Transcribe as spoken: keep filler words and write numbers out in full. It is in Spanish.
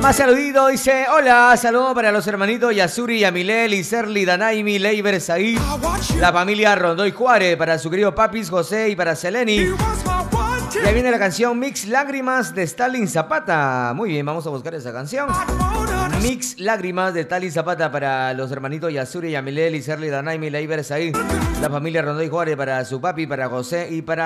Más saludito, dice, hola, saludo para los hermanitos Yasuri, Yamilé, Licerli, Danaimi, Leiber, Said, la familia Rondoy Juárez, para su querido Papis, José y para Seleni. Ya viene la canción Mix Lágrimas de Stalin Zapata. Muy bien, vamos a buscar esa canción. Mix Lágrimas de Stalin Zapata para los hermanitos Yasuri, Yamilé, Licerli, Danaimi, Leiber, Said, la familia Rondoy Juárez, para su papi, para José y para